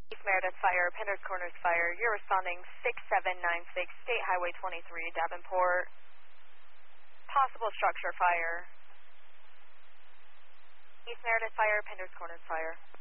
East Meredith Fire, Pender's Corners Fire. You're responding 6796 State Highway 23, Davenport. Possible structure fire. East Meredith Fire, Pender's Corners Fire.